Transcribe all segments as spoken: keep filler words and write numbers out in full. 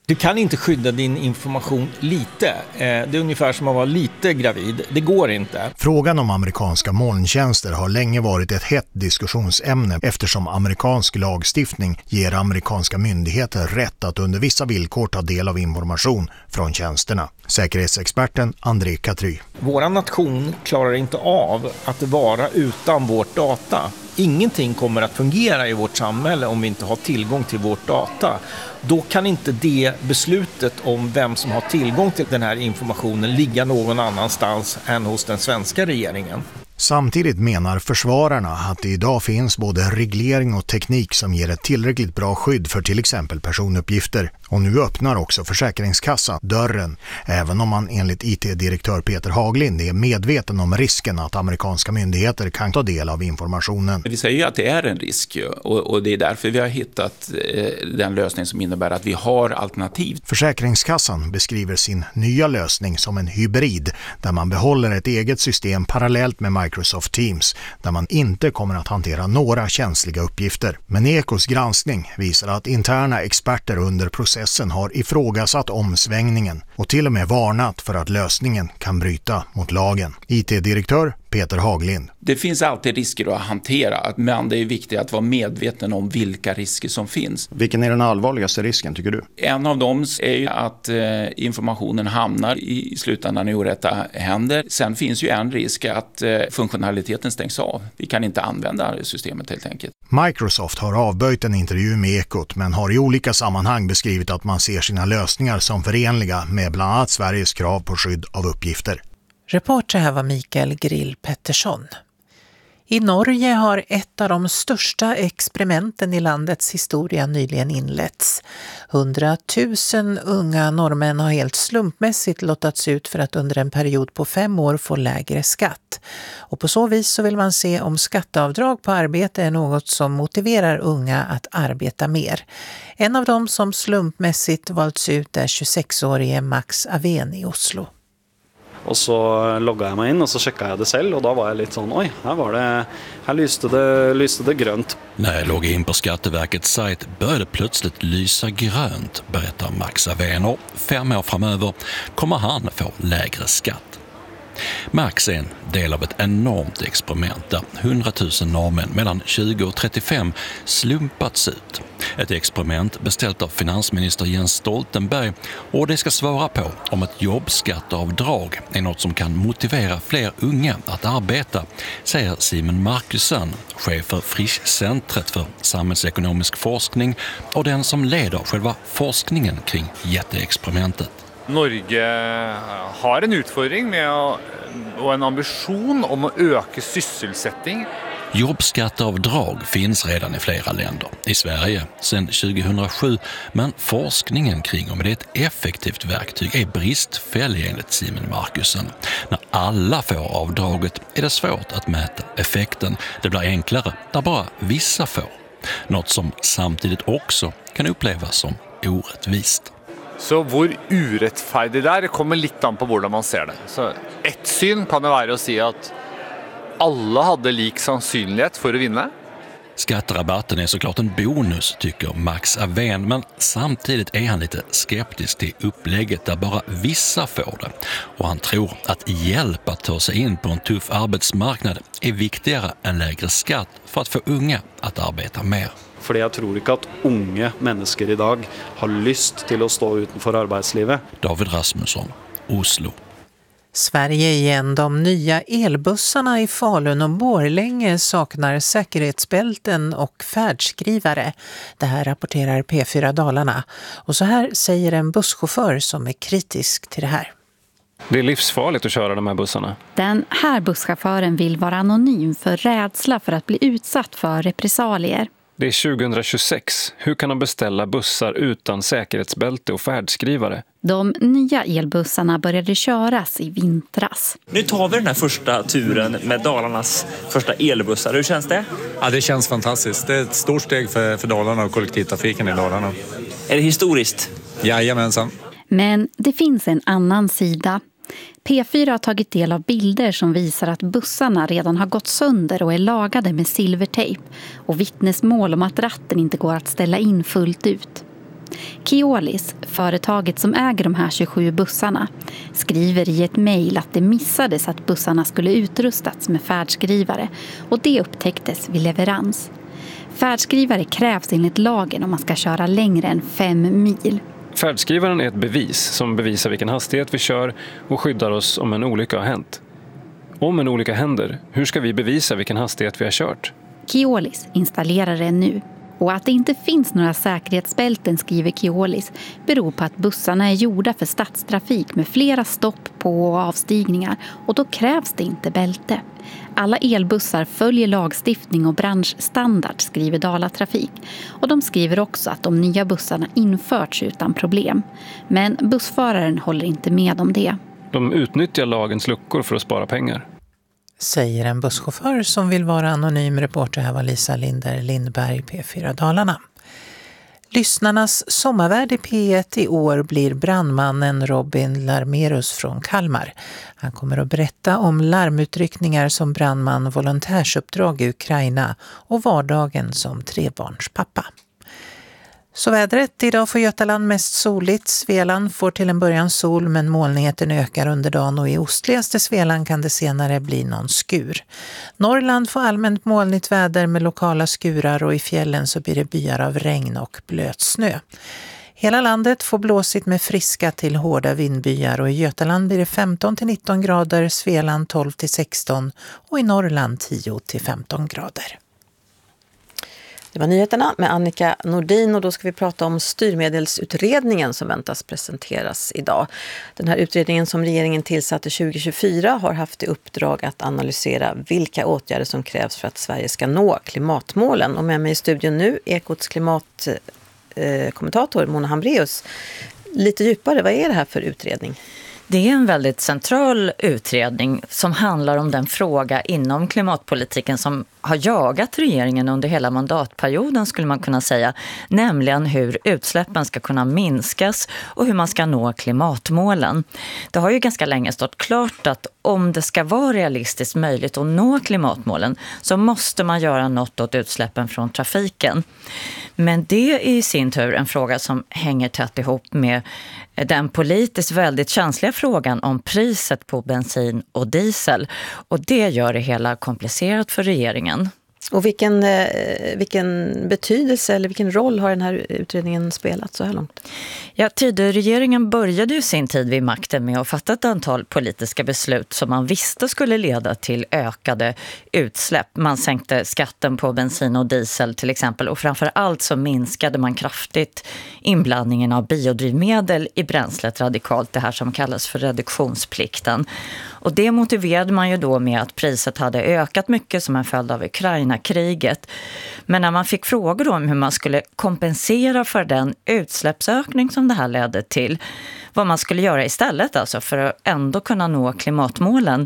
Du kan inte skydda din information lite. Det är ungefär som att vara lite gravid. Det går inte. Frågan om amerikanska molntjänster har länge varit ett hett diskussionsämne eftersom amerikansk lagstiftning ger amerikanska myndigheter rätt att under vissa villkor ta del av information från tjänsterna. Säkerhetsexperten André Katry. Vår nation klarar inte av att vara utan vårt data. Ingenting kommer att fungera i vårt samhälle om vi inte har tillgång till vårt data. Då kan inte det beslutet om vem som har tillgång till den här informationen ligga någon annanstans än hos den svenska regeringen. Samtidigt menar försvararna att det idag finns både reglering och teknik som ger ett tillräckligt bra skydd för till exempel personuppgifter. Och nu öppnar också Försäkringskassan dörren, även om man enligt I T-direktör Peter Haglind är medveten om risken att amerikanska myndigheter kan ta del av informationen. Vi säger ju att det är en risk och, och det är därför vi har hittat eh, den lösning som innebär att vi har alternativ. Försäkringskassan beskriver sin nya lösning som en hybrid där man behåller ett eget system parallellt med Microsoft Teams där man inte kommer att hantera några känsliga uppgifter. Men Ekos granskning visar att interna experter under processen har ifrågasatt omsvängningen och till och med varnat för att lösningen kan bryta mot lagen. I T-direktör Peter Haglind. Det finns alltid risker att hantera, men det är viktigt att vara medveten om vilka risker som finns. Vilken är den allvarligaste risken tycker du? En av dem är ju att eh, informationen hamnar i slutändan i orätta händer. Sen finns ju en risk att eh, funktionaliteten stängs av. Vi kan inte använda systemet helt enkelt. Microsoft har avböjt en intervju med Ekot men har i olika sammanhang beskrivit att man ser sina lösningar som förenliga med bland annat Sveriges krav på skydd av uppgifter. Reporter här var Mikael Grill Pettersson. I Norge har ett av de största experimenten i landets historia nyligen inletts. Hundratusen unga norrmän har helt slumpmässigt lottats ut för att under en period på fem år få lägre skatt. Och på så vis så vill man se om skatteavdrag på arbete är något som motiverar unga att arbeta mer. En av dem som slumpmässigt valts ut är tjugosexårige Max Aven i Oslo. Och så loggade jag mig in och så checkade jag det själv och då var jag lite sån, oj, här var det, här lyste det, lyste det grönt. När jag loggade in på Skatteverkets sajt började plötsligt lysa grönt, berättar Max Aven, och fem år framöver kommer han få lägre skatt. Max är en del av ett enormt experiment där hundratusen norrmän mellan tjugo och trettiofem slumpats ut. Ett experiment beställt av finansminister Jens Stoltenberg och det ska svara på om ett jobbskatteavdrag är något som kan motivera fler unga att arbeta, säger Simon Markusen, chef för Frischcentret för samhällsekonomisk forskning och den som leder själva forskningen kring jätteexperimentet. Norge har en utfordring med å, och en ambition om att öka sysselsättning. Jobbskatteavdrag finns redan i flera länder. I Sverige sedan tjugohundrasju, men forskningen kring om det är ett effektivt verktyg är bristfällig enligt Simon Markusen. När alla får avdraget är det svårt att mäta effekten. Det blir enklare där bara vissa får. Något som samtidigt också kan upplevas som orättvist. Så hvor urettferdig det er, kommer litt an på hvordan man ser det. Så ett syn kan det være å si at alla hade lik sannsynlighet för att vinna. Skatterabatten är såklart en bonus, tycker Max Aven, men samtidigt är han lite skeptisk till upplägget där bara vissa får det. Och han tror att hjälp att ta sig in på en tuff arbetsmarknad är viktigare än lägre skatt för att få unga att arbeta mer. För jag tror inte att unga människor idag har lust till att stå utanför arbetslivet. David Rasmusson, Oslo. Sverige igen. De nya elbussarna i Falun och Borlänge saknar säkerhetsbälten och färdskrivare. Det här rapporterar P fyra Dalarna. Och så här säger en busschaufför som är kritisk till det här. Det är livsfarligt att köra de här bussarna. Den här busschauffören vill vara anonym för rädsla för att bli utsatt för repressalier. Det är tjugohundratjugosex. Hur kan de beställa bussar utan säkerhetsbälte och färdskrivare? De nya elbussarna började köras i vintras. Nu tar vi den här första turen med Dalarnas första elbussar. Hur känns det? Ja, det känns fantastiskt. Det är ett stort steg för, för Dalarna och kollektivtrafiken i Dalarna. Är det historiskt? Jajamensan. Men det finns en annan sida. P fyra har tagit del av bilder som visar att bussarna redan har gått sönder och är lagade med silvertejp och vittnesmål om att ratten inte går att ställa in fullt ut. Keolis, företaget som äger de här tjugosju bussarna, skriver i ett mejl att det missades att bussarna skulle utrustats med färdskrivare och det upptäcktes vid leverans. Färdskrivare krävs enligt lagen om man ska köra längre än fem mil. Färdskrivaren är ett bevis som bevisar vilken hastighet vi kör och skyddar oss om en olycka har hänt. Om en olycka händer, hur ska vi bevisa vilken hastighet vi har kört? Keolis installerar den nu. Och att det inte finns några säkerhetsbälten, skriver Keolis, beror på att bussarna är gjorda för stadstrafik med flera stopp på och avstigningar och då krävs det inte bälte. Alla elbussar följer lagstiftning och branschstandard, skriver Dalatrafik. Och de skriver också att de nya bussarna införts utan problem. Men bussföraren håller inte med om det. De utnyttjar lagens luckor för att spara pengar. Säger en busschaufför som vill vara anonym. Reporter här var Lisa Linder Lindberg, P fyra Dalarna. Lyssnarnas sommarvärd i P ett i år blir brandmannen Robin Larmerus från Kalmar. Han kommer att berätta om larmutryckningar som brandman, volontärsuppdrag i Ukraina och vardagen som trebarnspappa. Så vädret, idag får Götaland mest soligt. Svealand får till en början sol men molnigheten ökar under dagen och i ostligaste Svealand kan det senare bli någon skur. Norrland får allmänt molnigt väder med lokala skurar och i fjällen så blir det byar av regn och blötsnö. Hela landet får blåsigt med friska till hårda vindbyar och i Götaland blir det femton till nitton grader, Svealand tolv till sexton och i Norrland tio till femton grader. Det var nyheterna med Annika Nordin och då ska vi prata om styrmedelsutredningen som väntas presenteras idag. Den här utredningen som regeringen tillsatte tjugo tjugofyra har haft i uppdrag att analysera vilka åtgärder som krävs för att Sverige ska nå klimatmålen. Och med mig i studion nu, Ekots klimatkommentator Mona Hambraeus. Lite djupare, vad är det här för utredning? Det är en väldigt central utredning som handlar om den fråga inom klimatpolitiken som har jagat regeringen under hela mandatperioden, skulle man kunna säga, nämligen hur utsläppen ska kunna minskas och hur man ska nå klimatmålen. Det har ju ganska länge stått klart att om det ska vara realistiskt möjligt att nå klimatmålen så måste man göra något åt utsläppen från trafiken. Men det är i sin tur en fråga som hänger tätt ihop med den politiskt väldigt känsliga frågan om priset på bensin och diesel. Och det gör det hela komplicerat för regeringen. Och vilken, vilken betydelse eller vilken roll har den här utredningen spelat så här långt? Ja, Tidöregeringen började ju sin tid vid makten med att fatta ett antal politiska beslut som man visste skulle leda till ökade utsläpp. Man sänkte skatten på bensin och diesel till exempel och framför allt så minskade man kraftigt inblandningen av biodrivmedel i bränslet radikalt, det här som kallas för reduktionsplikten. Och det motiverade man ju då med att priset hade ökat mycket som en följd av Ukraina-kriget. Men när man fick frågor om hur man skulle kompensera för den utsläppsökning som det här ledde till, vad man skulle göra istället alltså för att ändå kunna nå klimatmålen,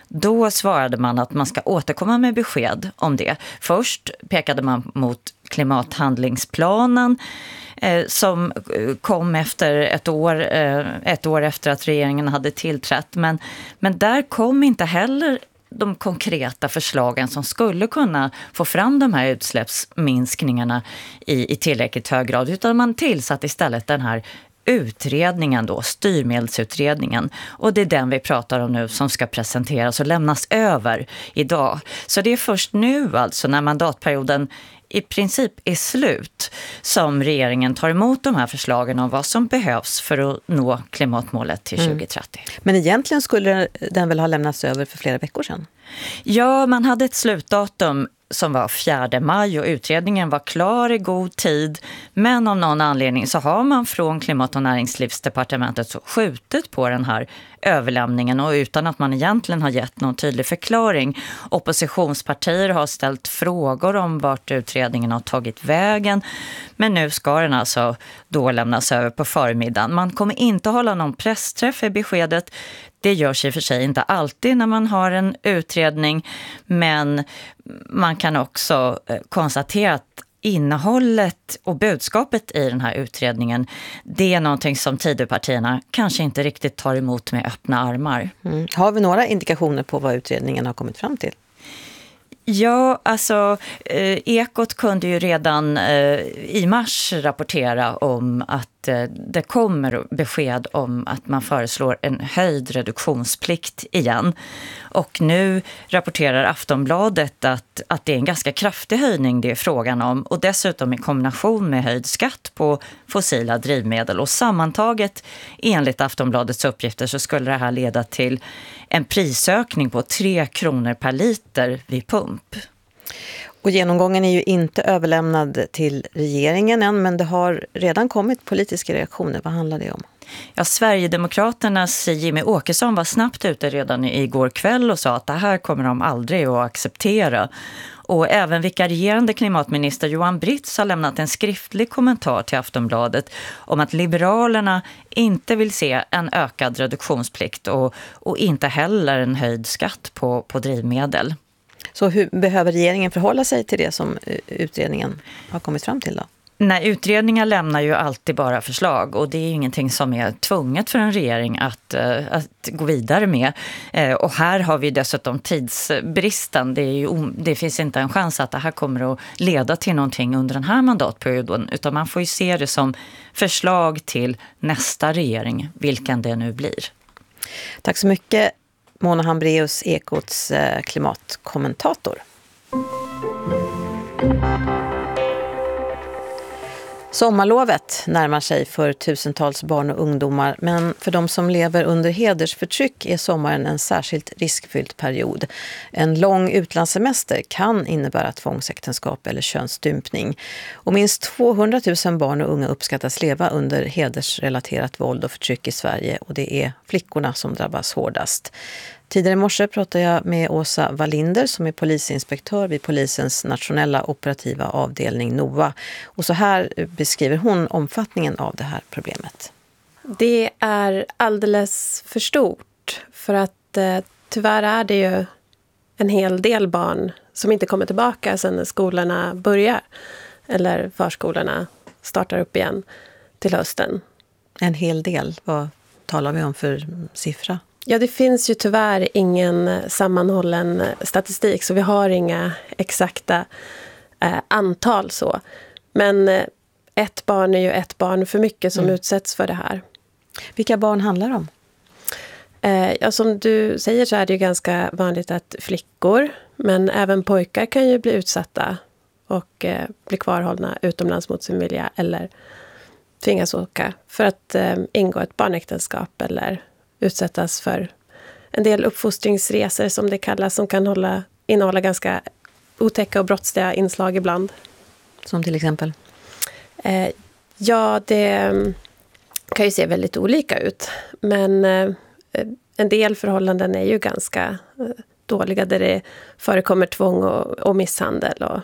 då svarade man att man ska återkomma med besked om det. Först pekade man mot klimathandlingsplanen eh, som kom efter ett år, eh, ett år efter att regeringen hade tillträtt. Men, men där kom inte heller de konkreta förslagen som skulle kunna få fram de här utsläppsminskningarna i, i tillräckligt hög grad, utan man tillsatte istället den här utredningen då, styrmedelsutredningen, och det är den vi pratar om nu som ska presenteras och lämnas över idag. Så det är först nu alltså när mandatperioden i princip är slut som regeringen tar emot de här förslagen om vad som behövs för att nå klimatmålet till tjugo trettio. Mm. Men egentligen skulle den väl ha lämnats över för flera veckor sedan? Ja, man hade ett slutdatum som var fjärde maj och utredningen var klar i god tid. Men av någon anledning så har man från Klimat- och näringslivsdepartementet så skjutit på den här överlämningen och utan att man egentligen har gett någon tydlig förklaring. Oppositionspartier har ställt frågor om vart utredningen har tagit vägen. Men nu ska den alltså då lämnas över på förmiddagen. Man kommer inte hålla någon pressträff i beskedet. Det görs i och för sig inte alltid när man har en utredning, men man kan också konstatera att innehållet och budskapet i den här utredningen, det är någonting som Tidöpartierna kanske inte riktigt tar emot med öppna armar. Mm. Har vi några indikationer på vad utredningen har kommit fram till? Ja, alltså eh, Ekot kunde ju redan eh, i mars rapportera om att eh, det kommer besked om att man föreslår en höjd reduktionsplikt igen. Och nu rapporterar Aftonbladet att, att det är en ganska kraftig höjning det är frågan om, och dessutom i kombination med höjd skatt på fossila drivmedel. Och sammantaget, enligt Aftonbladets uppgifter, så skulle det här leda till en prisökning på tre kronor per liter vid pump. Och genomgången är ju inte överlämnad till regeringen än, men det har redan kommit politiska reaktioner. Vad handlar det om? Ja, Sverigedemokraternas Jimmy Åkesson var snabbt ute redan igår kväll och sa att det här kommer de aldrig att acceptera. Och även vikarierande klimatminister Johan Britz har lämnat en skriftlig kommentar till Aftonbladet om att Liberalerna inte vill se en ökad reduktionsplikt och, och inte heller en höjd skatt på, på drivmedel. Så hur behöver regeringen förhålla sig till det som utredningen har kommit fram till då? Nej, utredningar lämnar ju alltid bara förslag, och det är ju ingenting som är tvunget för en regering att, att gå vidare med. Och här har vi dessutom tidsbristen. Det, är ju, det finns inte en chans att det här kommer att leda till någonting under den här mandatperioden, utan man får ju se det som förslag till nästa regering, vilken det nu blir. Tack så mycket, Mona Hambreus, Ekots klimatkommentator. Sommarlovet närmar sig för tusentals barn och ungdomar, men för de som lever under hedersförtryck är sommaren en särskilt riskfylld period. En lång utlandssemester kan innebära tvångsäktenskap eller könsstympning. Och minst tvåhundratusen barn och unga uppskattas leva under hedersrelaterat våld och förtryck i Sverige, och det är flickorna som drabbas hårdast. Tidigare i morse pratade jag med Åsa Wallinder som är polisinspektör vid polisens nationella operativa avdelning NOA. Och så här beskriver hon omfattningen av det här problemet. Det är alldeles för stort, för att eh, tyvärr är det ju en hel del barn som inte kommer tillbaka sen när skolorna börjar eller förskolorna startar upp igen till hösten. En hel del, vad talar vi om för siffra? Ja, det finns ju tyvärr ingen sammanhållen statistik, så vi har inga exakta eh, antal så. Men eh, ett barn är ju ett barn för mycket som mm. utsätts för det här. Vilka barn handlar det om? Eh, ja, som du säger så är det ju ganska vanligt att flickor, men även pojkar kan ju bli utsatta och eh, bli kvarhållna utomlands mot sin vilja eller tvingas åka för att eh, ingå ett barnäktenskap eller utsättas för en del uppfostringsresor som det kallas, som kan hålla, innehålla ganska otäcka och brottsliga inslag ibland. Som till exempel? Eh, ja, det kan ju se väldigt olika ut. Men eh, en del förhållanden är ju ganska eh, dåliga där det förekommer tvång och, och misshandel. Och...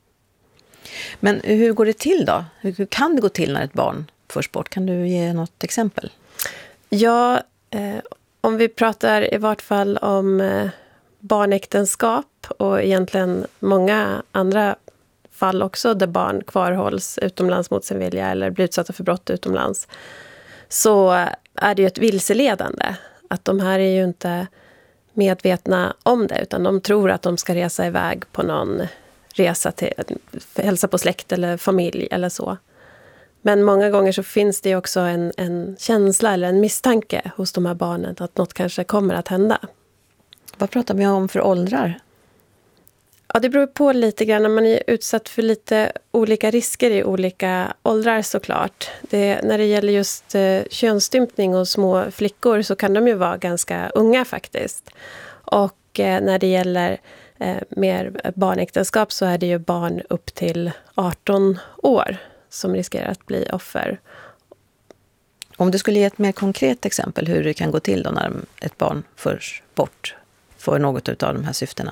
Men hur går det till då? Hur kan det gå till när ett barn förs bort? Kan du ge något exempel? Ja, eh, om vi pratar i vart fall om eh, barnäktenskap och egentligen många andra fall också där barn kvarhålls utomlands mot sin vilja eller blir utsatta för brott utomlands, så är det ju ett vilseledande. Att de här är ju inte medvetna om det, utan de tror att de ska resa iväg på någon resa till hälsa på släkt eller familj eller så. Men många gånger så finns det också en, en känsla eller en misstanke hos de här barnen att något kanske kommer att hända. Vad pratar vi om för åldrar? Ja, det beror på lite grann. När man är utsatt för lite olika risker i olika åldrar såklart. Det, när det gäller just eh, könsstympning och små flickor så kan de ju vara ganska unga faktiskt. Och eh, när det gäller eh, mer barnäktenskap så är det ju barn upp till arton år som riskerar att bli offer. Om du skulle ge ett mer konkret exempel hur det kan gå till då när ett barn förs bort för något av de här syftena?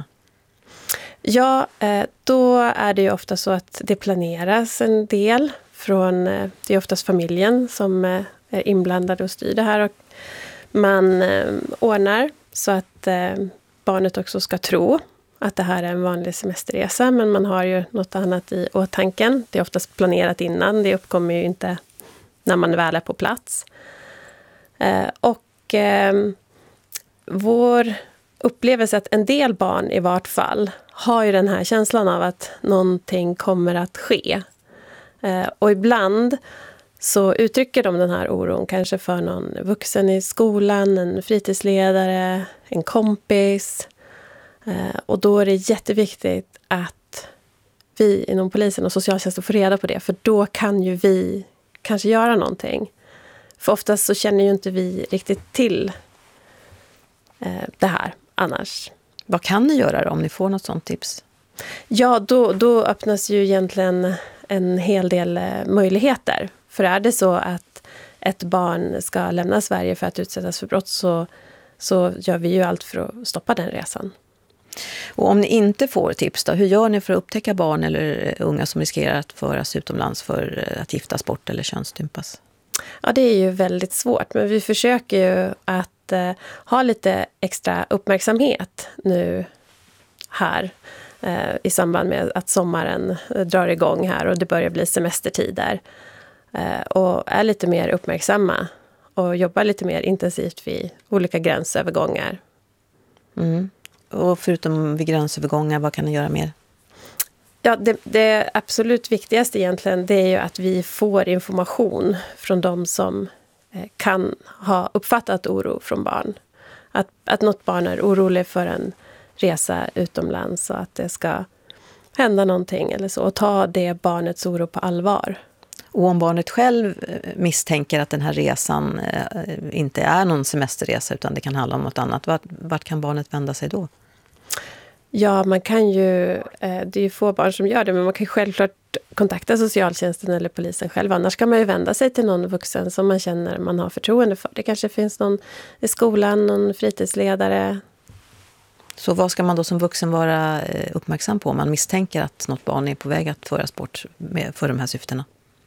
Ja, då är det ju ofta så att det planeras en del från, det är oftast familjen som är inblandad och styr det här, och man ordnar så att barnet också ska tro att det här är en vanlig semesterresa, men man har ju något annat i åtanken. Det är oftast planerat innan, det uppkommer ju inte när man väl är på plats. Och vår upplevelse att en del barn i vart fall har ju den här känslan av att någonting kommer att ske. Eh, och ibland så uttrycker de den här oron kanske för någon vuxen i skolan, en fritidsledare, en kompis. Eh, och då är det jätteviktigt att vi inom polisen och socialtjänsten får reda på det. För då kan ju vi kanske göra någonting. För oftast så känner ju inte vi riktigt till eh, det här annars. Vad kan ni göra då om ni får något sånt tips? Ja, då, då öppnas ju egentligen en hel del möjligheter. För är det så att ett barn ska lämna Sverige för att utsättas för brott så, så gör vi ju allt för att stoppa den resan. Och om ni inte får tips då, hur gör ni för att upptäcka barn eller unga som riskerar att föras utomlands för att giftas bort eller könsstympas? Ja, det är ju väldigt svårt, men vi försöker ju att eh, ha lite extra uppmärksamhet nu här eh, i samband med att sommaren drar igång här och det börjar bli semestertider. Eh, och är lite mer uppmärksamma och jobbar lite mer intensivt vid olika gränsövergångar. Mm. Och förutom vid gränsövergångar, vad kan ni göra mer? Ja, det, det absolut viktigaste egentligen det är ju att vi får information från de som eh, kan ha uppfattat oro från barn. Att, att något barn är orolig för en resa utomlands och att det ska hända någonting eller så. Och ta det barnets oro på allvar. Och om barnet själv misstänker att den här resan eh, inte är någon semesterresa utan det kan handla om något annat, vart, vart kan barnet vända sig då? Ja, man kan ju, eh, det är ju få barn som gör det, men man kan självklart kontakta socialtjänsten eller polisen själv. Annars kan man ju vända sig till någon vuxen som man känner man har förtroende för. Det kanske finns någon i skolan, någon fritidsledare. Så vad ska man då som vuxen vara uppmärksam på om man misstänker att något barn är på väg att föras bort med, för de här syftena?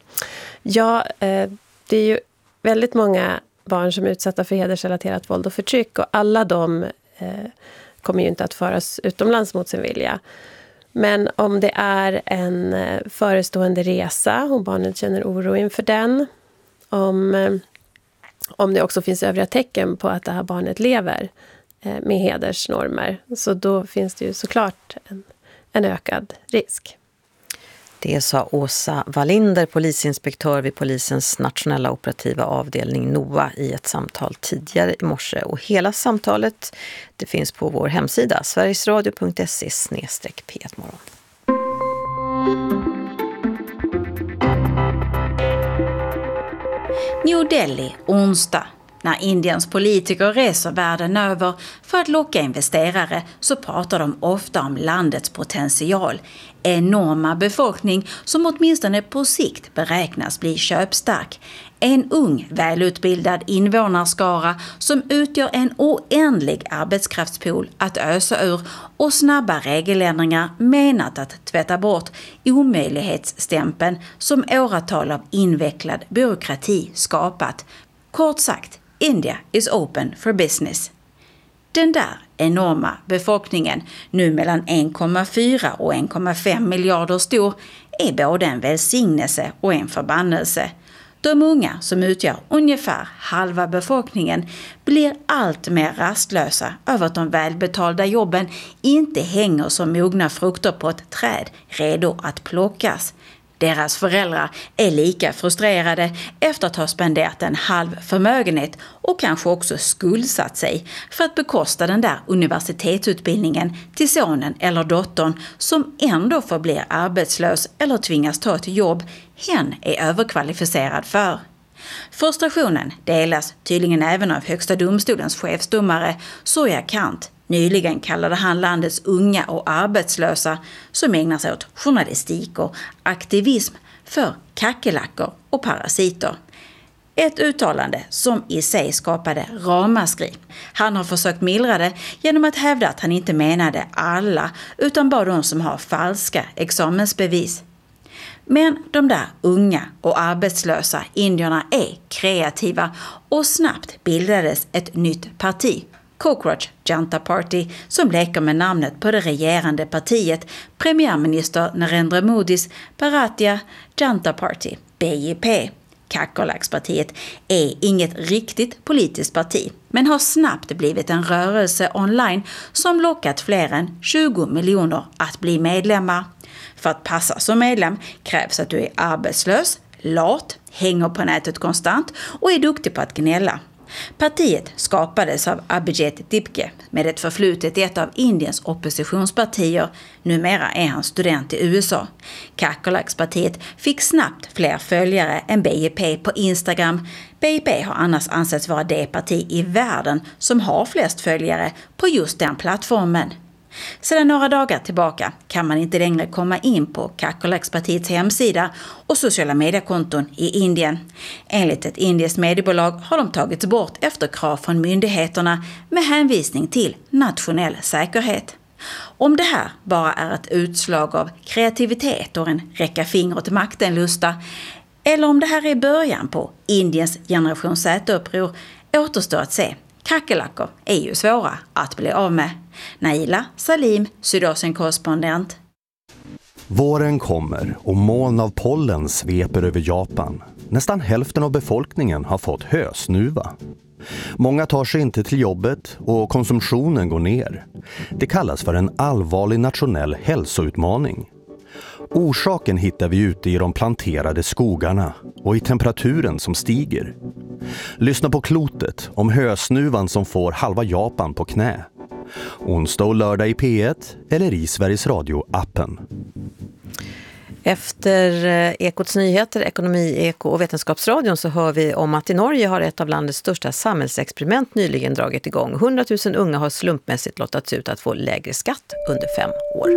Ja, eh, det är ju väldigt många barn som är utsatta för hedersrelaterat våld och förtryck och alla de eh, kommer ju inte att föras utomlands mot sin vilja. Men om det är en förestående resa och barnet känner oro inför den, om, om det också finns övriga tecken på att det här barnet lever med hedersnormer, så då finns det ju såklart en, en ökad risk. Det sa Åsa Wallinder, polisinspektör vid polisens nationella operativa avdelning NOA i ett samtal tidigare i morse. Och hela samtalet det finns på vår hemsida sverigesradio punkt se snedstreck p ett morgon. New Delhi, onsdag. När Indiens politiker reser världen över för att locka investerare så pratar de ofta om landets potential. Enorma befolkning som åtminstone på sikt beräknas bli köpstark. En ung, välutbildad invånarskara som utgör en oändlig arbetskraftspool att ösa ur och snabba regeländringar menat att tvätta bort omöjlighetsstämpeln som åratal av invecklad byråkrati skapat. Kort sagt, India is open for business. Den där enorma befolkningen, nu mellan en komma fyra och en komma fem miljarder stor, är både en välsignelse och en förbannelse. De unga, som utgör ungefär halva befolkningen, blir allt mer rastlösa över att de välbetalda jobben inte hänger som mogna frukter på ett träd, redo att plockas. Deras föräldrar är lika frustrerade efter att ha spenderat en halv förmögenhet och kanske också skuldsatt sig för att bekosta den där universitetsutbildningen till sonen eller dottern som ändå förblir arbetslös eller tvingas ta ett jobb hen är överkvalificerad för. Frustrationen delas tydligen även av Högsta domstolens chefsdomare Surya Kant. Nyligen kallade han landets unga och arbetslösa som ägnar sig åt journalistik och aktivism för kackelackor och parasiter. Ett uttalande som i sig skapade ramaskri. Han har försökt mildra det genom att hävda att han inte menade alla utan bara de som har falska examensbevis. Men de där unga och arbetslösa indierna är kreativa och snabbt bildades ett nytt parti. Cockroach Janta Party, som leker med namnet på det regerande partiet, premiärminister Narendra Modis Bharatiya Janta Party, B J P. Kakerlackspartiet är inget riktigt politiskt parti, men har snabbt blivit en rörelse online som lockat fler än tjugo miljoner att bli medlemmar. För att passa som medlem krävs att du är arbetslös, lat, hänger på nätet konstant och är duktig på att gnälla. Partiet skapades av Abhijit Dipke med ett förflutet i ett av Indiens oppositionspartier. Numera är han student i U S A. Kakerlackspartiet fick snabbt fler följare än B J P på Instagram. B J P har annars ansetts vara det parti i världen som har flest följare på just den plattformen. Sedan några dagar tillbaka kan man inte längre komma in på Kakerlackspartiets hemsida och sociala mediekonton i Indien. Enligt ett indiskt mediebolag har de tagits bort efter krav från myndigheterna med hänvisning till nationell säkerhet. Om det här bara är ett utslag av kreativitet och en räcka finger åt makten-lusta, eller om det här är början på Indiens generation Z-uppror, återstår att se. Kackerlackor är ju svåra att bli av med. Naila Salim, Sydasien-korrespondent. Våren kommer och moln av pollen sveper över Japan. Nästan hälften av befolkningen har fått hösnuva. Många tar sig inte till jobbet och konsumtionen går ner. Det kallas för en allvarlig nationell hälsoutmaning. Orsaken hittar vi ute i de planterade skogarna och i temperaturen som stiger. Lyssna på Klotet om hösnuvan som får halva Japan på knä. Onsdag och lördag i P ett eller i Sveriges Radio-appen. Efter Ekots nyheter, Ekonomi, Eko och Vetenskapsradion så hör vi om att i Norge har ett av landets största samhällsexperiment nyligen dragit igång. hundratusen unga har slumpmässigt lottats ut att få lägre skatt under fem år.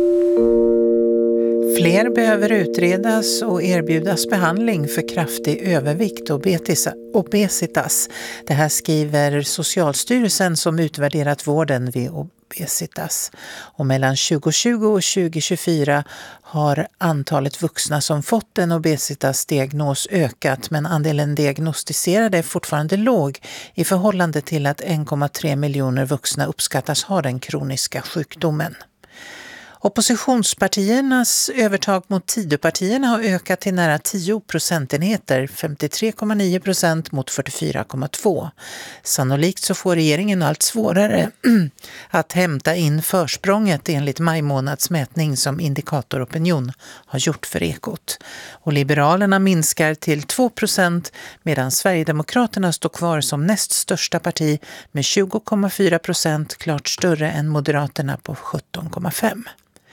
Fler behöver utredas och erbjudas behandling för kraftig övervikt och obesitas. Det här skriver Socialstyrelsen som utvärderat vården vid obesitas. Och mellan tjugo tjugo och tjugo tjugofyra har antalet vuxna som fått en obesitasdiagnos ökat, men andelen diagnostiserade är fortfarande låg i förhållande till att en komma tre miljoner vuxna uppskattas ha den kroniska sjukdomen. Oppositionspartiernas övertag mot Tidöpartierna har ökat till nära tio procentenheter, femtiotre komma nio procent mot fyrtiofyra komma två. Sannolikt så får regeringen allt svårare att hämta in försprånget enligt majmånads mätning som Indikator Opinion har gjort för Ekot. Och Liberalerna minskar till två procent medan Sverigedemokraterna står kvar som näst största parti med tjugo komma fyra procent, klart större än Moderaterna på sjutton komma fem.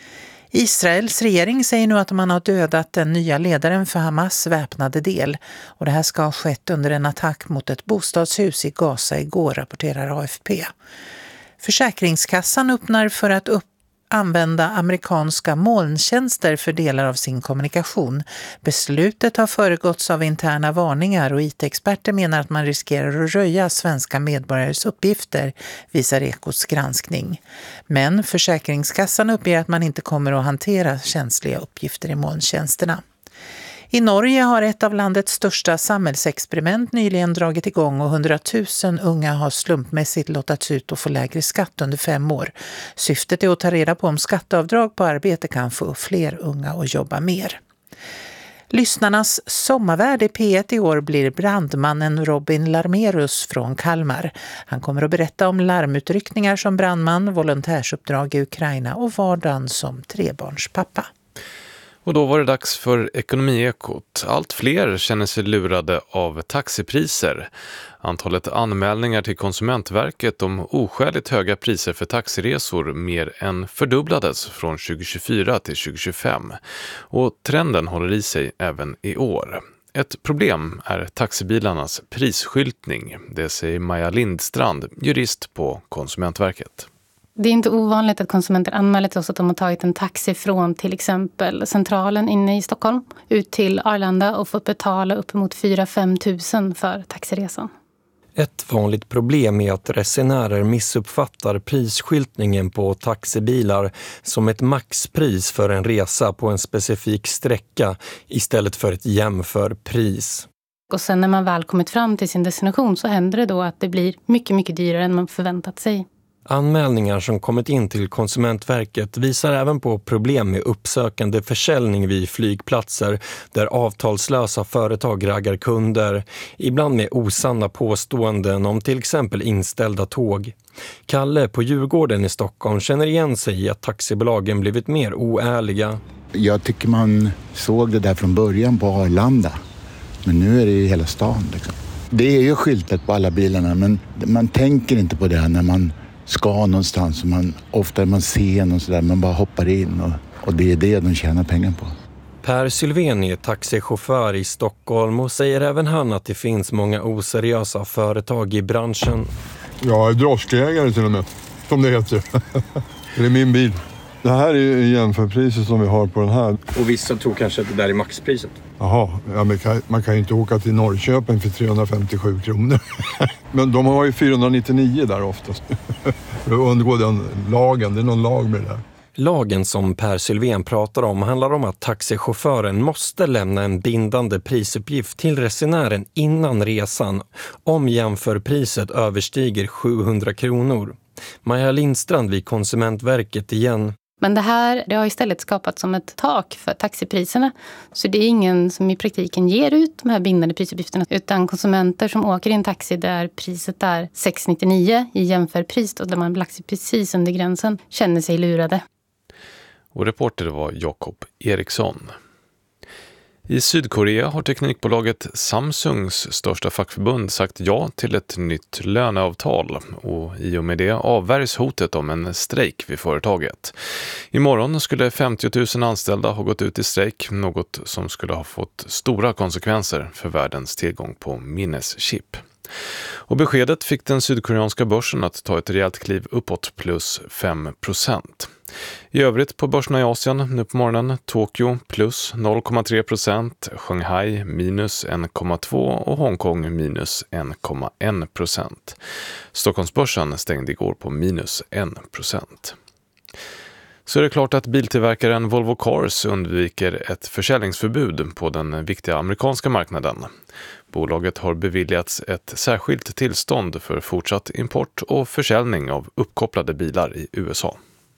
Israels regering säger nu att man har dödat den nya ledaren för Hamas väpnade del. Och det här ska ha skett under en attack mot ett bostadshus i Gaza igår, rapporterar A F P. Försäkringskassan öppnar för att upp använda amerikanska molntjänster för delar av sin kommunikation. Beslutet har föregåtts av interna varningar och I T-experter menar att man riskerar att röja svenska medborgares uppgifter, visar Ekots granskning. Men Försäkringskassan uppger att man inte kommer att hantera känsliga uppgifter i molntjänsterna. I Norge har ett av landets största samhällsexperiment nyligen dragit igång och hundratusen unga har slumpmässigt lottats ut och få lägre skatt under fem år. Syftet är att ta reda på om skatteavdrag på arbete kan få fler unga att jobba mer. Lyssnarnas sommarvärd i P ett i år blir brandmannen Robin Larmerus från Kalmar. Han kommer att berätta om larmutryckningar som brandman, volontärsuppdrag i Ukraina och vardagen som trebarnspappa. Och då var det dags för Ekonomiekot. Allt fler känner sig lurade av taxipriser. Antalet anmälningar till Konsumentverket om oskäligt höga priser för taxiresor mer än fördubblades från tjugo tjugofyra till tjugo tjugofem. Och trenden håller i sig även i år. Ett problem är taxibilarnas prisskyltning. Det säger Maja Lindstrand, jurist på Konsumentverket. Det är inte ovanligt att konsumenter anmäler till oss att de har tagit en taxi från till exempel centralen inne i Stockholm ut till Arlanda och fått betala uppemot fyra till fem tusen för taxiresan. Ett vanligt problem är att resenärer missuppfattar prisskyltningen på taxibilar som ett maxpris för en resa på en specifik sträcka istället för ett jämförpris. Och sen när man väl kommit fram till sin destination så händer det då att det blir mycket, mycket dyrare än man förväntat sig. Anmälningar som kommit in till Konsumentverket visar även på problem med uppsökande försäljning vid flygplatser där avtalslösa företag raggar kunder, ibland med osanna påståenden om till exempel inställda tåg. Kalle på Djurgården i Stockholm känner igen sig i att taxibolagen blivit mer oärliga. Jag tycker man såg det där från början på Arlanda, men nu är det i hela stan liksom. Det är ju skyltat på alla bilarna, men man tänker inte på det när man ska någonstans. Och man, ofta är man sen och sådär, man bara hoppar in och, och det är det de tjänar pengar på. Per Sylvén är taxichaufför i Stockholm och säger även han att det finns många oseriösa företag i branschen. Jag är droskägare till och med, som det heter. Det är min bil. Det här är jämförpriset som vi har på den här. Och vissa tror kanske att det där är maxpriset. Jaha, ja, man, kan, man kan ju inte åka till Norrköping för trehundrafemtiosju kronor. Men de har ju fyrahundranittionio där oftast. För att undgå den lagen, det är någon lag med det där. Lagen som Per Sylvén pratar om handlar om att taxichauffören måste lämna en bindande prisuppgift till resenären innan resan om jämförpriset överstiger sjuhundra kronor. Maja Lindstrand vid Konsumentverket igen. Men det här det har istället skapat som ett tak för taxipriserna. Så det är ingen som i praktiken ger ut de här bindande prisuppgifterna. Utan konsumenter som åker i en taxi där priset är sex nittionio i jämförpris och där man lagt sig precis under gränsen känner sig lurade. Och reporter var Jakob Eriksson. I Sydkorea har teknikbolaget Samsungs största fackförbund sagt ja till ett nytt löneavtal och i och med det avvärjs hotet om en strejk vid företaget. Imorgon skulle femtio tusen anställda ha gått ut i strejk, något som skulle ha fått stora konsekvenser för världens tillgång på minneschip. Och beskedet fick den sydkoreanska börsen att ta ett rejält kliv uppåt plus fem procent. I övrigt på börserna i Asien nu på morgonen, Tokyo plus noll komma tre procent, Shanghai minus en komma två och Hongkong minus en komma en procent. Stockholmsbörsen stängde igår på minus en procent. Så är det klart att biltillverkaren Volvo Cars undviker ett försäljningsförbud på den viktiga amerikanska marknaden. Bolaget har beviljats ett särskilt tillstånd för fortsatt import och försäljning av uppkopplade bilar i U S A.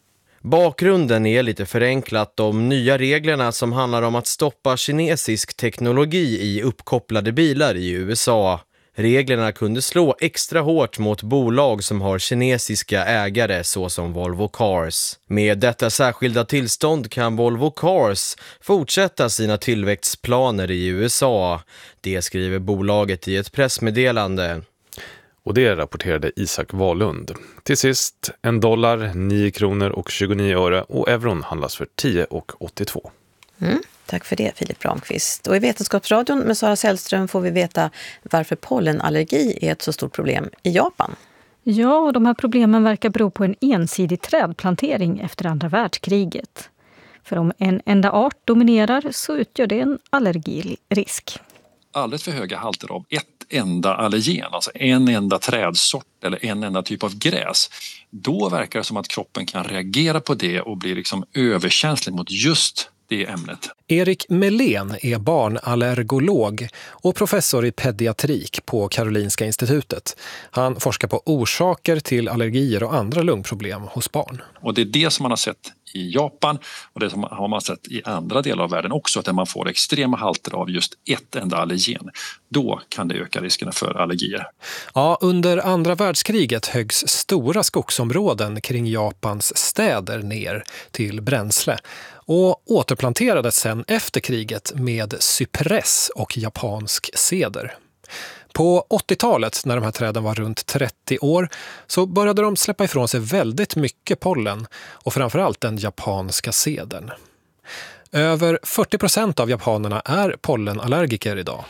Bakgrunden är lite förenklat de nya reglerna som handlar om att stoppa kinesisk teknologi i uppkopplade bilar i U S A. Reglerna kunde slå extra hårt mot bolag som har kinesiska ägare såsom Volvo Cars. Med detta särskilda tillstånd kan Volvo Cars fortsätta sina tillväxtplaner i U S A. Det skriver bolaget i ett pressmeddelande. Och det rapporterade Isak Wahlund. Till sist, en dollar, nio kronor och tjugonio öre och euron handlas för tio och åttiotvå. Mm, tack för det Filip Ramqvist. Och i Vetenskapsradion med Sara Sällström får vi veta varför pollenallergi är ett så stort problem i Japan. Ja, och de här problemen verkar bero på en ensidig trädplantering efter andra världskriget. För om en enda art dominerar så utgör det en allergirisk. Alldeles för höga halter av ett enda allergen, alltså en enda trädsort eller en enda typ av gräs, då verkar det som att kroppen kan reagera på det och bli liksom överkänslig mot just det ämnet. Erik Melén är barnallergolog och professor i pediatrik på Karolinska institutet. Han forskar på orsaker till allergier och andra lungproblem hos barn. Och det är det som man har sett i Japan och det som har man sett i andra delar av världen också, att när man får extrema halter av just ett enda allergen, då kan det öka riskerna för allergier. Ja, under andra världskriget höggs stora skogsområden kring Japans städer ner till bränsle och återplanterades sen efter kriget med cypress och japansk ceder. På åttiotalet, när de här träden var runt trettio år, så började de släppa ifrån sig väldigt mycket pollen och framförallt den japanska cedern. Över fyrtio procent av japanerna är pollenallergiker idag.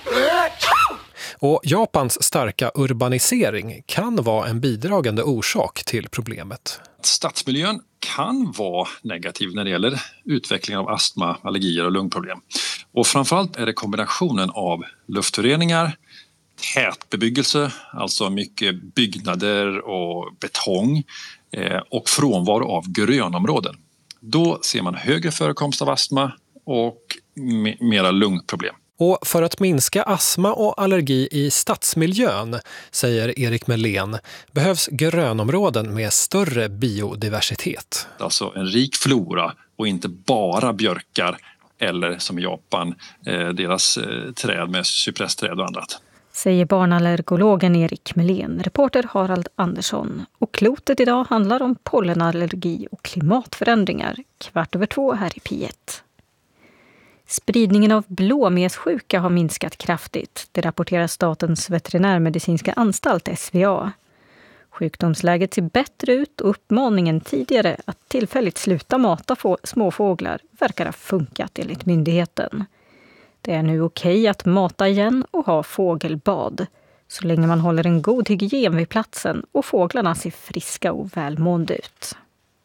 Och Japans starka urbanisering kan vara en bidragande orsak till problemet. Stadsmiljön kan vara negativ när det gäller utvecklingen av astma, allergier och lungproblem. Och framförallt är det kombinationen av luftföroreningar, tätbebyggelse, alltså mycket byggnader och betong eh, och frånvaro av grönområden. Då ser man högre förekomst av astma och me- mera lungproblem. Och för att minska astma och allergi i stadsmiljön, säger Erik Melén, behövs grönområden med större biodiversitet. Alltså en rik flora och inte bara björkar eller som i Japan, deras träd med cypressträd och annat. Säger barnallergologen Erik Melén, reporter Harald Andersson. Och klotet idag handlar om pollenallergi och klimatförändringar. Kvart över två här i P ett. Spridningen av blåmessjuka har minskat kraftigt. Det rapporterar Statens veterinärmedicinska anstalt S V A. Sjukdomsläget ser bättre ut och uppmaningen tidigare att tillfälligt sluta mata få småfåglar verkar ha funkat enligt myndigheten. Det är nu okej att mata igen och ha fågelbad, så länge man håller en god hygien vid platsen och fåglarna ser friska och välmående ut.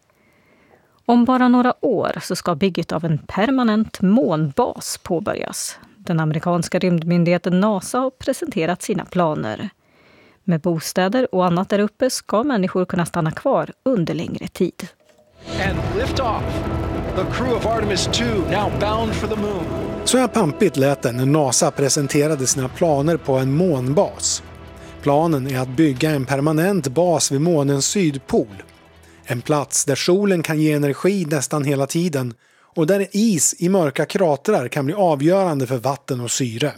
Om bara några år så ska bygget av en permanent månbas påbörjas. Den amerikanska rymdmyndigheten NASA har presenterat sina planer. Med bostäder och annat där uppe ska människor kunna stanna kvar under längre tid. And lift off. The crew of Artemis two now bound for the moon. Så här pampigt lät det när NASA presenterade sina planer på en månbas. Planen är att bygga en permanent bas vid månens sydpol. En plats där solen kan ge energi nästan hela tiden och där is i mörka kratrar kan bli avgörande för vatten och syre.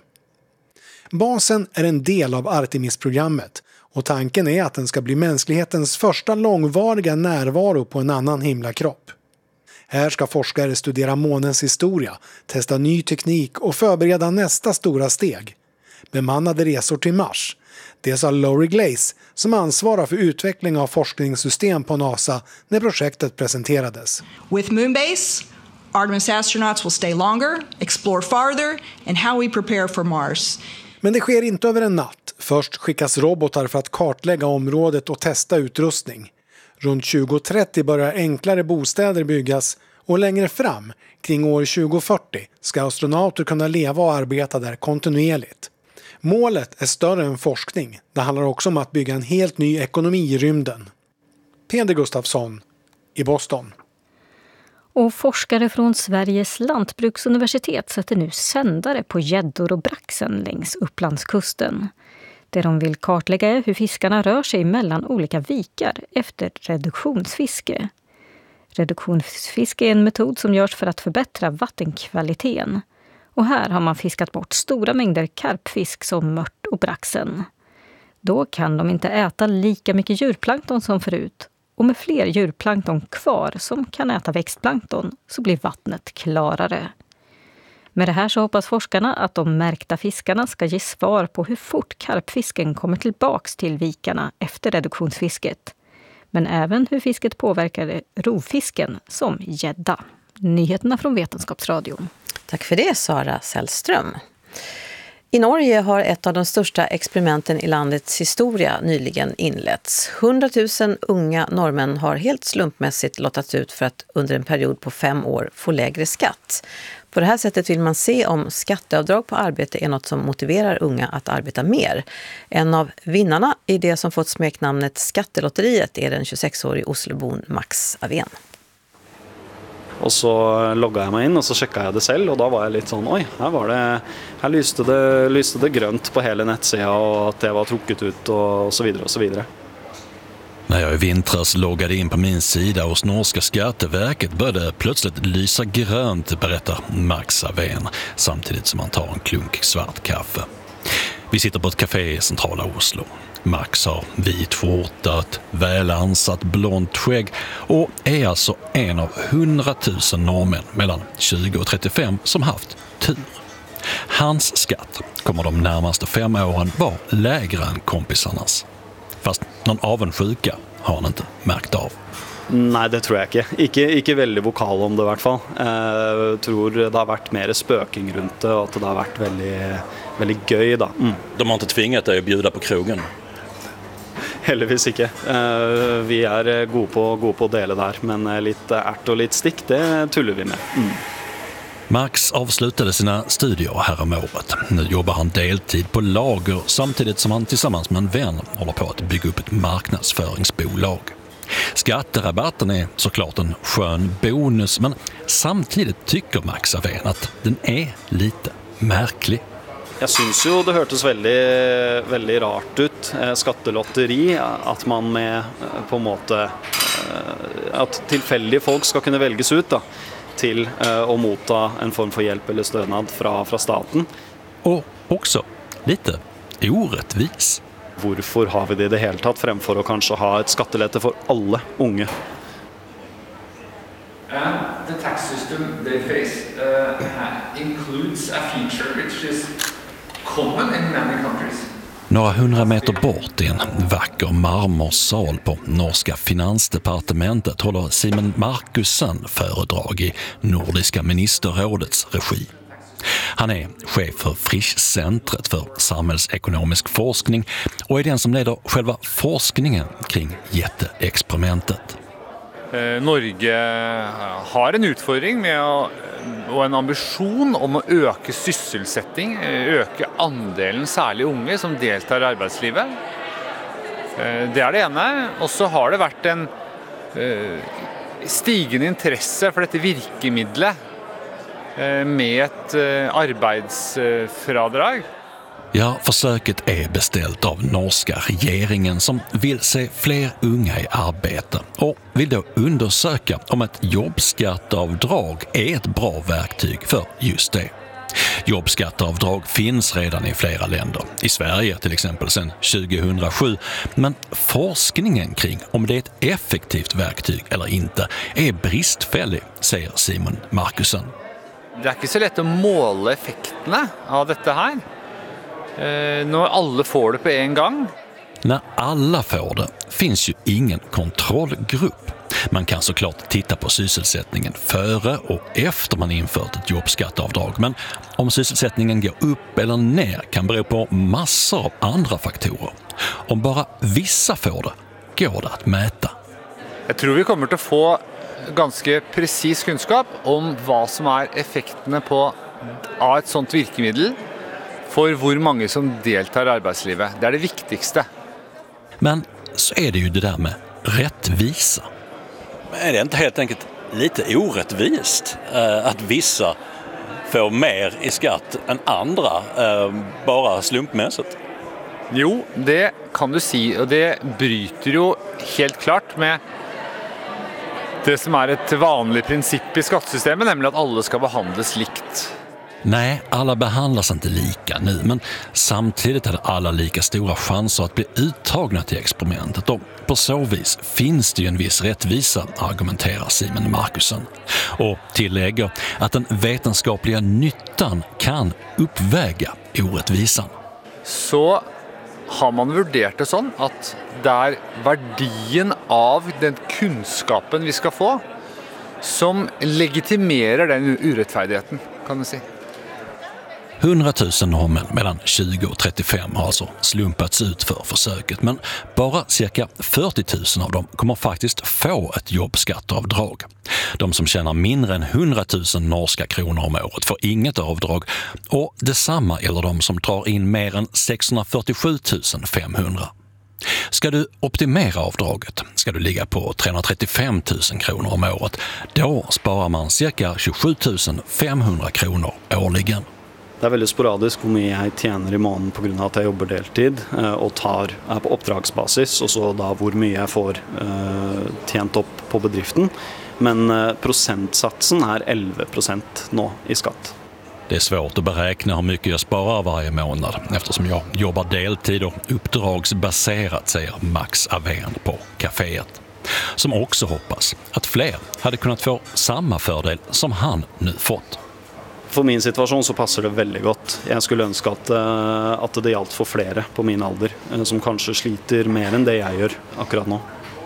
Basen är en del av Artemis-programmet och tanken är att den ska bli mänsklighetens första långvariga närvaro på en annan himlakropp. Här ska forskare studera månens historia, testa ny teknik och förbereda nästa stora steg. Bemannade resor till Mars. Det sa Laurie Glaze som ansvarar för utveckling av forskningssystem på NASA när projektet presenterades. With Moonbase, Artemis astronauts will stay longer, explore farther and how we prepare for Mars. Men det sker inte över en natt. Först skickas robotar för att kartlägga området och testa utrustning. Runt tjugo trettio börjar enklare bostäder byggas och längre fram, kring år tjugo fyrtio, ska astronauter kunna leva och arbeta där kontinuerligt. Målet är större än forskning. Det handlar också om att bygga en helt ny ekonomi i rymden. Peder Gustafsson i Boston. Och forskare från Sveriges lantbruksuniversitet sätter nu sändare på gäddor och braxen längs Upplandskusten. Det de vill kartlägga är hur fiskarna rör sig mellan olika vikar efter reduktionsfiske. Reduktionsfiske är en metod som görs för att förbättra vattenkvaliteten. Och här har man fiskat bort stora mängder karpfisk som mört och braxen. Då kan de inte äta lika mycket djurplankton som förut. Och med fler djurplankton kvar som kan äta växtplankton så blir vattnet klarare. Med det här så hoppas forskarna att de märkta fiskarna ska ge svar på hur fort karpfisken kommer tillbaks till vikarna efter reduktionsfisket. Men även hur fisket påverkade rovfisken som gädda. Nyheterna från Vetenskapsradion. Tack för det, Sara Sällström. I Norge har ett av de största experimenten i landets historia nyligen inletts. hundratusen unga norrmän har helt slumpmässigt lottats ut för att under en period på fem år få lägre skatt. På det här sättet vill man se om skatteavdrag på arbete är något som motiverar unga att arbeta mer. En av vinnarna i det som fått smeknamnet Skattelotteriet är den tjugosexårige Oslobon Max Avén. Og så logga jeg meg inn, og så sjekka jeg det selv, og da var jeg litt sånn, oi, her var det, her lyste det, lyste det grønt på hele nettsida, og at det var trukket ut, og så videre, og så videre. När jag i vintras loggade in på min sida hos norska Skatteverket började plötsligt lysa grönt, berättar Max Avén, samtidigt som han tar en klunk svart kaffe. Vi sitter på ett café i centrala Oslo. Max har vit skjorta, ett välansatt blont skägg och är alltså en av hundratusen norrmän mellan tjugo och trettiofem som haft tur. Hans skatt kommer de närmaste fem åren vara lägre än kompisarnas. Fast någon avundsjuka har han inte märkt av. Nei, det tror jeg ikke. Ikke, ikke veldig vokal om det i hvert fall. Jeg tror det har vært mer spøking rundt det, og at det har vært veldig, veldig gøy da. Mm. De har inte tvingat dig att bjuda på krogen? Heldigvis ikke. Vi er gode på, gode på å dele der, men litt ert og litt stikk, det tuller vi med. Mm. Max avslutade sina studier här om året. Nu jobbar han deltid på lager samtidigt som han tillsammans med en vän håller på att bygga upp ett marknadsföringsbolag. Skatterabatten är såklart en skön bonus, men samtidigt tycker Max Avén att den är lite märklig. Jag syns ju det hörtes väldigt, väldigt rart ut, eh, skattelotteri, att man med eh, på en måte eh, att tillfälliga folk ska kunna väljas ut då, till eh, att motta en form för hjälp eller stöd från, från staten. Och också lite orättvis. Varför har vi det i det hela tatt framför att kanske ha ett skattelette för alla unga? And the tax system they face uh, includes a feature which is common in many countries. Några hundra meter bort i en vacker marmorsal på norska finansdepartementet håller Simen Markussen föredrag i Nordiska ministerrådets regi. Han är chef för Frischcentret för samhällsekonomisk forskning och är den som leder själva forskningen kring jätteexperimentet. Eh, Norge har en utfordring med å, og en ambition om å øke sysselsetting, øke andelen særlig unge som deltar i arbeidslivet. Eh, det er det ene, og så har det vært en eh, stigende interesse for dette virkemidlet eh, med ett eh, arbeidsfradrag. Ja, försöket är beställt av norska regeringen som vill se fler unga i arbete och vill då undersöka om ett jobbskatteavdrag är ett bra verktyg för just det. Jobbskatteavdrag finns redan i flera länder, i Sverige till exempel sedan tjugohundrasju, men forskningen kring om det är ett effektivt verktyg eller inte är bristfällig, säger Simen Markussen. Det är inte så lätt att måla effekterna av detta här. Eh, när alla får det på en gång. När alla får det finns ju ingen kontrollgrupp. Man kan såklart titta på sysselsättningen före och efter man infört ett jobbskatteavdrag. Men om sysselsättningen går upp eller ner kan bero på massor av andra faktorer. Om bara vissa får det, går det att mäta. Jag tror vi kommer att få ganska precis kunskap om vad som är effekterna på av ett sånt virkemedel för hur många som deltar i arbetslivet. Det är det viktigaste. Men så är det ju det där med rättvisa. Men är det inte helt enkelt lite orättvist eh, att vissa får mer i skatt än andra eh, bara slumpmässigt? Jo, det kan du säga, och det bryter ju helt klart med det som är ett vanligt princip i skattesystemet, nämligen att alla ska behandlas likt. Nej, alla behandlas inte lika nu, men samtidigt är det alla lika stora chanser att bli uttagna till experimentet. Och på så vis finns det ju en viss rättvisa, argumenterar Simen Markussen. Och tillägger att den vetenskapliga nyttan kan uppväga orättvisan. Så har man värderat det så att det är värdien av den kunskapen vi ska få som legitimerar den orättfärdigheten, kan man säga. hundratusen norrmän mellan tjugo och trettiofem har alltså slumpats ut för försöket, men bara cirka fyrtio tusen av dem kommer faktiskt få ett jobbskatteavdrag. De som tjänar mindre än hundratusen norska kronor om året får inget avdrag, och detsamma gäller de som drar in mer än sexhundrafyrtiosju tusen femhundra. Ska du optimera avdraget ska du ligga på trehundratrettiofem tusen kronor om året. Då sparar man cirka tjugosju tusen femhundra kronor årligen. Det är väldigt sporadiskt hur mycket jag tjänar i månaden på grund av att jag jobbar deltid och tar är på uppdragsbasis, och så då hur mycket jag får uh, tjänt upp på bedriften. Men uh, procentsatsen är elva procent nu i skatt. Det är svårt att beräkna hur mycket jag sparar varje månad eftersom jag jobbar deltid och uppdragsbaserat, säger Max Avén på kaféet. Som också hoppas att fler hade kunnat få samma fördel som han nu fått. För min situation så passar det väldigt gott. Jag skulle önska att, att det gällde för flera på min ålder som kanske sliter mer än det jag gör akkurat nu.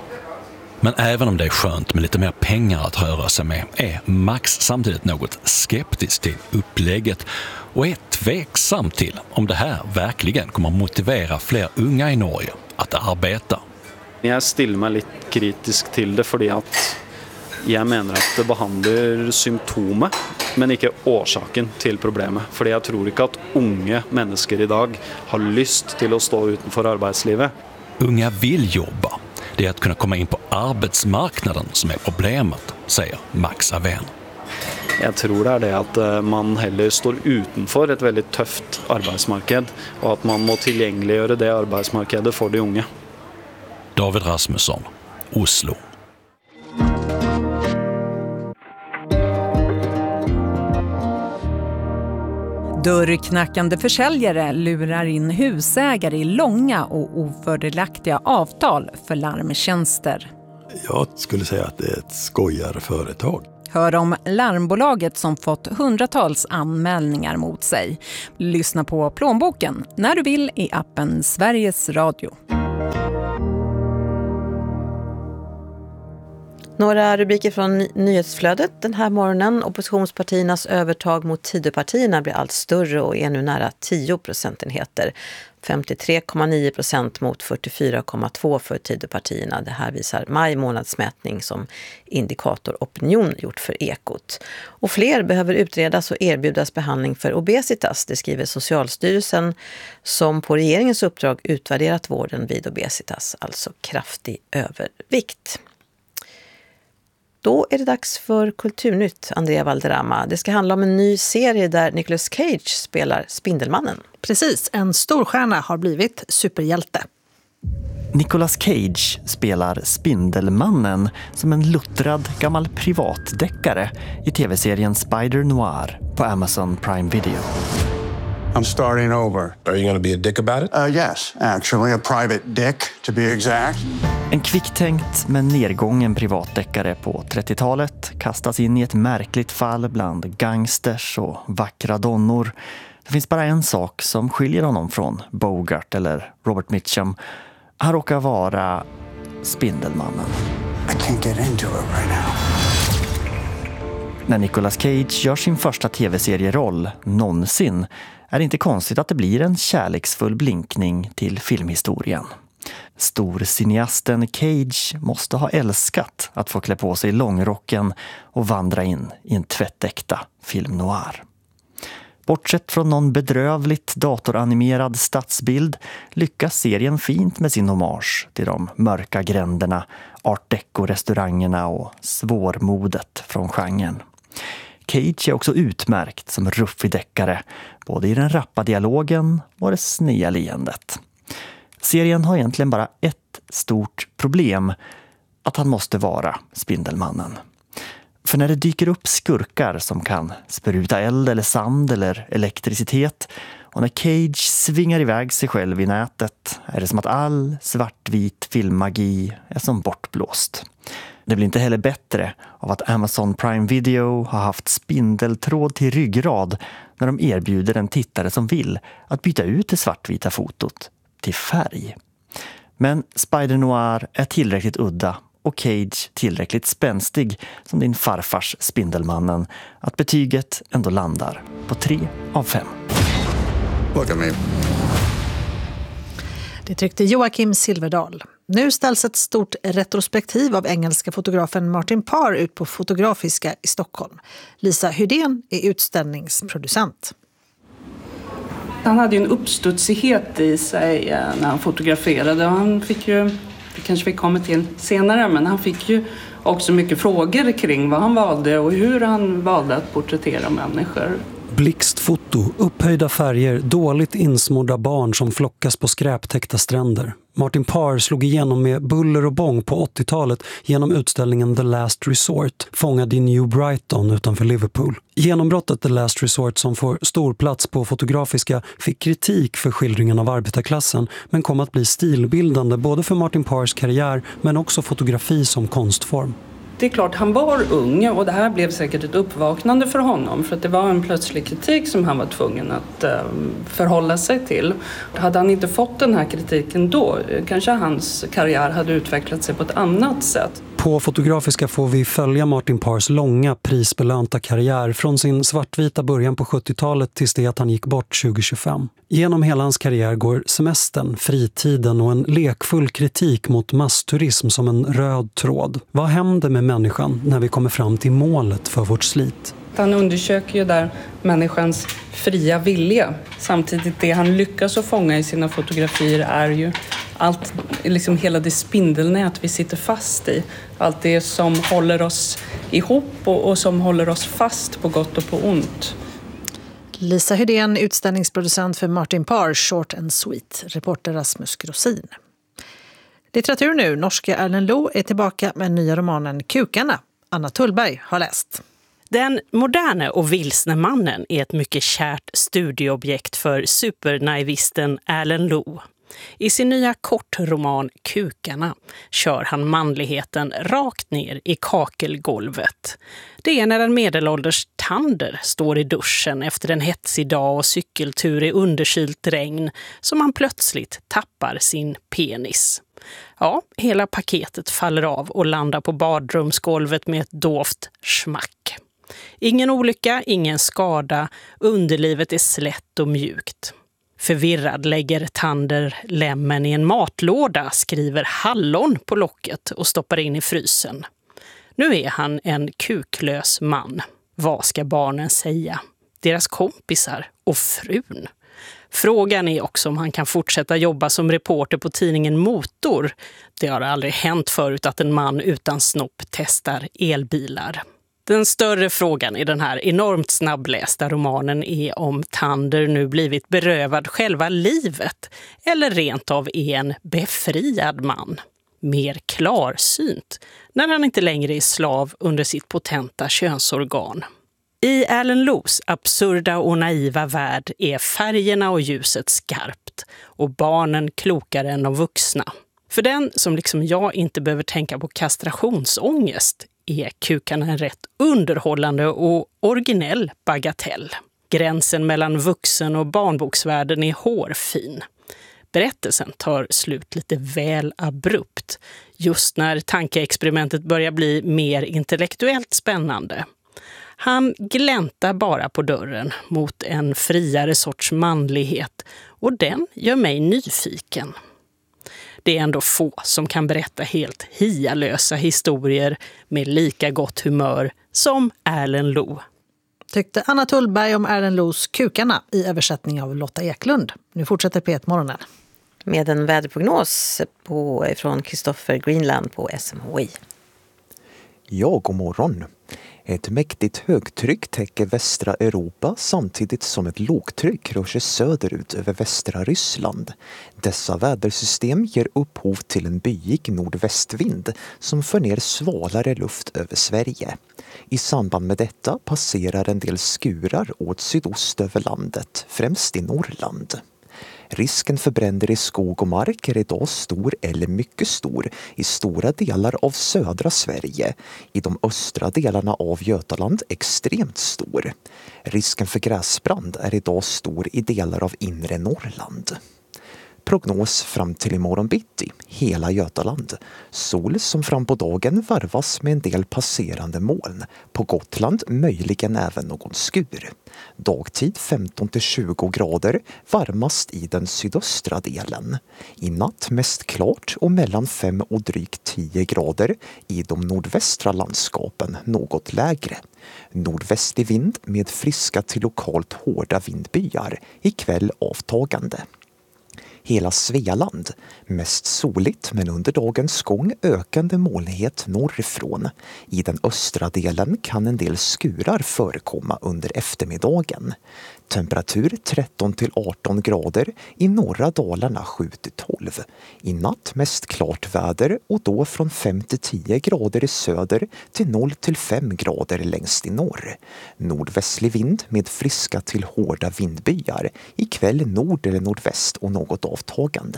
Men även om det är skönt med lite mer pengar att röra sig med är Max samtidigt något skeptisk till upplägget och är tveksam till om det här verkligen kommer motivera fler unga i Norge att arbeta. Jag ställer mig lite kritisk till det för att jag menar att det behandlar symptomet men inte orsaken till problemet. För jag tror inte att unga människor idag har lust till att stå utanför arbetslivet. Unga vill jobba. Det är att kunna komma in på arbetsmarknaden som är problemet, säger Max Avén. Jag tror det är det att man heller står utanför ett väldigt tufft arbetsmarknad och att man må tillgängliggöra det arbetsmarknaden för de unga. David Rasmusson, Oslo. Dörrknackande försäljare lurar in husägare i långa och ofördelaktiga avtal för larmtjänster. Jag skulle säga att det är ett skojarföretag. Hör om larmbolaget som fått hundratals anmälningar mot sig. Lyssna på Plånboken när du vill i appen Sveriges Radio. Några rubriker från nyhetsflödet den här morgonen. Oppositionspartiernas övertag mot Tidöpartierna blir allt större och är nu nära tio procentenheter. femtiotre komma nio procent mot fyrtiofyra komma två för Tidöpartierna. Det här visar maj månadsmätning som Indikator Opinion gjort för Ekot. Och fler behöver utredas och erbjudas behandling för obesitas. Det skriver Socialstyrelsen som på regeringens uppdrag utvärderat vården vid obesitas, alltså kraftig övervikt. Då är det dags för Kulturnytt, Andrea Valderrama. Det ska handla om en ny serie där Nicolas Cage spelar Spindelmannen. Precis, en storstjärna har blivit superhjälte. Nicolas Cage spelar Spindelmannen som en luttrad gammal privatdeckare i tv-serien Spider Noir på Amazon Prime Video. I'm starting over. Are you going to be a dick about it? Uh, yes, actually, a private dick, to be exact. En kvicktänkt men nedgången privatdeckare på trettiotalet kastas in i ett märkligt fall bland gangsters och vackra donnor. Det finns bara en sak som skiljer honom från Bogart eller Robert Mitchum. Han råkar vara Spindelmannen. I can't get into it right now. När Nicolas Cage gör sin första tv-serieroll någonsin är det inte konstigt att det blir en kärleksfull blinkning till filmhistorien. Storcineasten Cage måste ha älskat att få klä på sig långrocken och vandra in i en tvättäkta film noir. Bortsett från någon bedrövligt datoranimerad stadsbild lyckas serien fint med sin hommage till de mörka gränderna, art deco-restaurangerna och svårmodet från genren. Cage är också utmärkt som ruffig deckare, både i den rappa dialogen och det snea leendet. Serien har egentligen bara ett stort problem, att han måste vara Spindelmannen. För när det dyker upp skurkar som kan spruta eld eller sand eller elektricitet, och när Cage svingar iväg sig själv i nätet, är det som att all svartvit filmmagi är som bortblåst. Det blir inte heller bättre av att Amazon Prime Video har haft spindeltråd till ryggrad när de erbjuder en tittare som vill att byta ut det svartvita fotot till färg. Men Spider Noir är tillräckligt udda och Cage tillräckligt spänstig som din farfars Spindelmannen att betyget ändå landar på tre av fem. Look at me. Det tryckte Joakim Silverdal. Nu ställs ett stort retrospektiv av engelska fotografen Martin Parr ut på Fotografiska i Stockholm. Lisa Hydén är utställningsproducent. Han hade ju en uppstudsighet i sig när han fotograferade. Han fick ju, det kanske vi kommer till senare, men han fick ju också mycket frågor kring vad han valde och hur han valde att porträttera människor. Blixtfoto, upphöjda färger, dåligt insmorda barn som flockas på skräptäckta stränder. Martin Parr slog igenom med buller och bång på åttiotalet genom utställningen The Last Resort, fångad i New Brighton utanför Liverpool. Genombrottet The Last Resort, som får stor plats på Fotografiska, fick kritik för skildringen av arbetarklassen, men kom att bli stilbildande både för Martin Parrs karriär men också fotografi som konstform. Det är klart, han var ung och det här blev säkert ett uppvaknande för honom, för att det var en plötslig kritik som han var tvungen att eh, förhålla sig till. Hade han inte fått den här kritiken då, kanske hans karriär hade utvecklat sig på ett annat sätt. På Fotografiska får vi följa Martin Parrs långa prisbelönta karriär från sin svartvita början på sjuttiotalet tills det att han gick bort tjugo tjugofem. Genom hela hans karriär går semestern, fritiden och en lekfull kritik mot massturism som en röd tråd. Vad händer med människan när vi kommer fram till målet för vårt slit? Han undersöker ju där människans fria vilja. Samtidigt det han lyckas att fånga i sina fotografier är ju allt, liksom hela det spindelnät vi sitter fast i. Allt det som håller oss ihop och, och som håller oss fast på gott och på ont. Lisa Hydén, utställningsproducent för Martin Parr, Short and Sweet. Reporter Rasmus Grosin. Litteratur nu. Norska Erlend Loe är tillbaka med nya romanen Kukarna. Anna Tullberg har läst. Den moderna och vilsne mannen är ett mycket kärt studieobjekt för supernaivisten Erlend Loe. I sin nya kortroman Kukarna kör han manligheten rakt ner i kakelgolvet. Det är när en medelålders tander står i duschen efter en hetsig dag och cykeltur i underkylt regn som han plötsligt tappar sin penis. Ja, hela paketet faller av och landar på badrumsgolvet med ett dovt smack. Ingen olycka, ingen skada, underlivet är slätt och mjukt. Förvirrad lägger Tander lämmen i en matlåda, skriver hallon på locket och stoppar in i frysen. Nu är han en kuklös man. Vad ska barnen säga? Deras kompisar och frun. Frågan är också om han kan fortsätta jobba som reporter på tidningen Motor. Det har aldrig hänt förut att en man utan snopp testar elbilar. Den större frågan i den här enormt snabblästa romanen är om Tander nu blivit berövad själva livet eller rent av är en befriad man. Mer klarsynt när han inte längre är slav under sitt potenta könsorgan. I Erlend Loes absurda och naiva värld är färgerna och ljuset skarpt och barnen klokare än de vuxna. För den som liksom jag inte behöver tänka på kastrationsångest är Kukarna en rätt underhållande och originell bagatell. Gränsen mellan vuxen- och barnboksvärlden är hårfin. Berättelsen tar slut lite väl abrupt, just när tankeexperimentet börjar bli mer intellektuellt spännande. Han gläntar bara på dörren mot en friare sorts manlighet och den gör mig nyfiken. Det är ändå få som kan berätta helt hialösa historier med lika gott humör som Erlend Loe. Tyckte Anna Tullberg om Erlend Loes Kukarna i översättning av Lotta Eklund. Nu fortsätter P ett-morgonen. Med en väderprognos på, från Christopher Greenland på S M H I. Ja, god morgon. Ett mäktigt högtryck täcker västra Europa samtidigt som ett lågtryck rör sig söderut över västra Ryssland. Dessa vädersystem ger upphov till en byig nordvästvind som för ner svalare luft över Sverige. I samband med detta passerar en del skurar åt sydost över landet, främst i Norrland. Risken för bränder i skog och mark är idag stor eller mycket stor i stora delar av södra Sverige. I de östra delarna av Götaland extremt stor. Risken för gräsbrand är idag stor i delar av inre Norrland. Prognos fram till imorgon bitti, hela Götaland. Sol som fram på dagen varvas med en del passerande moln. På Gotland möjligen även någon skur. Dagtid femton till tjugo grader, varmast i den sydöstra delen. I natt mest klart och mellan fem och drygt tio grader. I de nordvästra landskapen något lägre. Nordvästlig vind med friska till lokalt hårda vindbyar. Ikväll avtagande. Hela Svealand, mest soligt men under dagens gång ökande molnighet norrifrån. I den östra delen kan en del skurar förekomma under eftermiddagen. Temperatur tretton till arton grader, i norra Dalarna sju till tolv. I natt mest klart väder och då från fem till tio grader i söder till noll till fem grader längst i norr. Nordvästlig vind med friska till hårda vindbyar. Ikväll nord eller nordväst och något avtagande.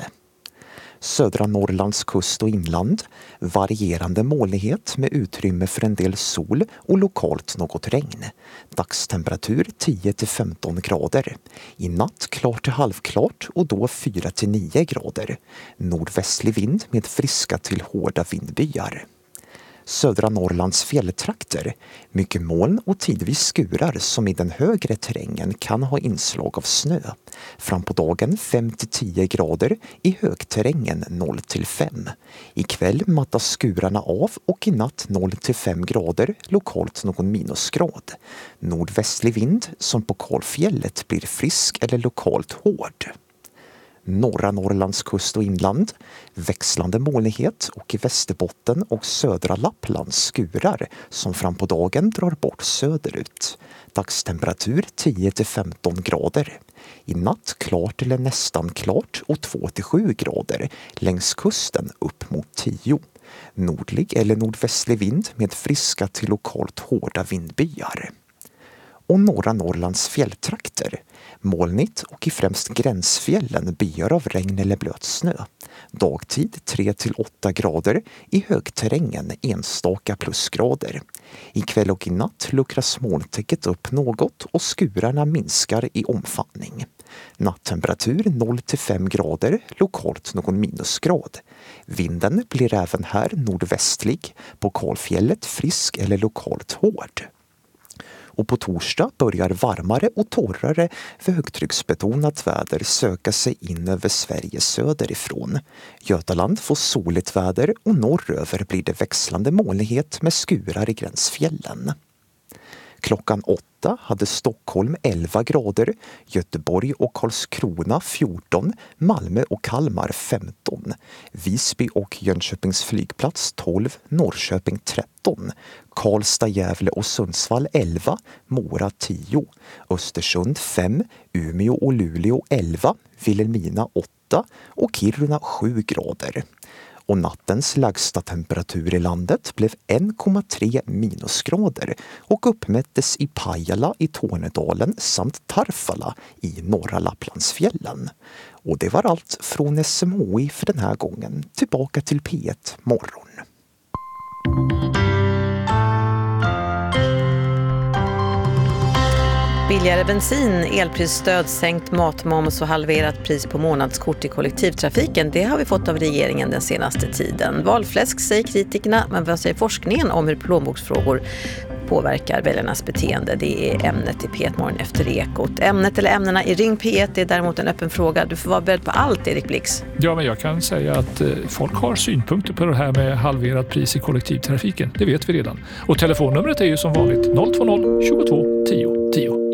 Södra Norrlands kust och inland, varierande molnighet med utrymme för en del sol och lokalt något regn. Dagstemperatur tio till femton grader. I natt klart till halvklart och då fyra till nio grader. Nordvästlig vind med friska till hårda vindbyar. Södra Norrlands fjälltrakter. Mycket moln och tidvis skurar som i den högre terrängen kan ha inslag av snö. Fram på dagen fem till tio grader, i högterrängen noll till fem. Ikväll mattas skurarna av och i natt noll till fem grader, lokalt någon minusgrad. Nordvästlig vind som på kalfjället blir frisk eller lokalt hård. Norra Norrlands kust och inland, växlande molnighet och i Västerbotten och södra Lappland skurar som fram på dagen drar bort söderut. Dagstemperatur tio till femton grader. I natt klart eller nästan klart och två till sju grader, längs kusten upp mot tio. Nordlig eller nordvästlig vind med friska till lokalt hårda vindbyar. Och norra Norrlands fjälltrakter. Molnigt och i främst gränsfjällen byar av regn eller blöt snö. Dagtid tre till åtta grader, i högterrängen enstaka plusgrader. I kväll och i natt luckras molntäcket upp något och skurarna minskar i omfattning. Nattemperatur noll till fem grader, lokalt någon minusgrad. Vinden blir även här nordvästlig, på kalfjället frisk eller lokalt hård. Och på torsdag börjar varmare och torrare högtrycksbetonat väder söka sig in över Sverige söderifrån. Götaland får soligt väder och norröver blir det växlande molnighet med skurar i gränsfjällen. Klockan åtta hade Stockholm elva grader, Göteborg och Karlskrona fjorton, Malmö och Kalmar femton, Visby och Jönköpings flygplats tolv, Norrköping tretton, Karlstad, Gävle och Sundsvall elva, Mora tio, Östersund fem, Umeå och Luleå elva, Vilhelmina åtta och Kiruna sju grader. Och nattens lägsta temperatur i landet blev en komma tre minusgrader och uppmättes i Pajala i Tornedalen samt Tarfala i norra Lapplandsfjällen. Och det var allt från S M H I för den här gången. Tillbaka till P ett morgon. Billigare bensin, elprisstöd, sänkt matmoms och halverat pris på månadskort i kollektivtrafiken, det har vi fått av regeringen den senaste tiden. Valfläsk säger kritikerna, men vad säger forskningen om hur plånboksfrågor påverkar väljarnas beteende? Det är ämnet i P ett morgon efter Ekot. Ämnet eller ämnena i Ring P ett är däremot en öppen fråga. Du får vara beredd på allt, Erik Blix. Ja, men jag kan säga att eh, folk har synpunkter på det här med halverat pris i kollektivtrafiken. Det vet vi redan. Och telefonnumret är ju som vanligt noll två noll tjugotvå tio tio.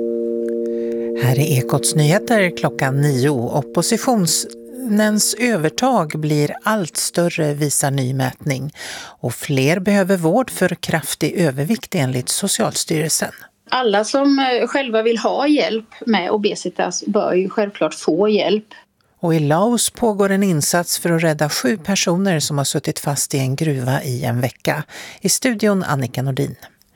Här är Ekots nyheter klockan nio. Oppositionens övertag blir allt större, visar ny mätning. Och fler behöver vård för kraftig övervikt enligt Socialstyrelsen. Alla som själva vill ha hjälp med obesitas bör ju självklart få hjälp. Och i Laos pågår en insats för att rädda sju personer som har suttit fast i en gruva i en vecka. I studion Annika Nordin.